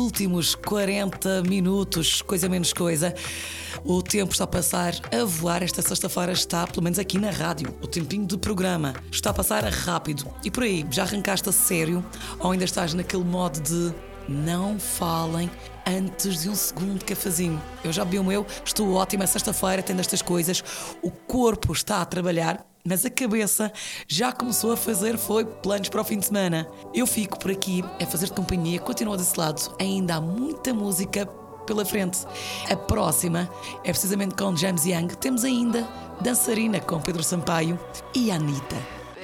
Últimos 40 minutos, coisa menos coisa. O tempo está a passar a voar. Esta sexta-feira está, pelo menos aqui na rádio, o tempinho do programa está a passar rápido. E por aí, já arrancaste a sério? Ou ainda estás naquele modo de não falem antes de um segundo cafezinho? Eu já bebi o meu, estou ótima. Sexta-feira tendo estas coisas, o corpo está a trabalhar, mas a cabeça já começou a fazer planos para o fim de semana. Eu fico por aqui a fazer-te companhia, continua desse lado, ainda há muita música pela frente. A próxima é precisamente com James Young. Temos ainda Dançarina com Pedro Sampaio e Anitta.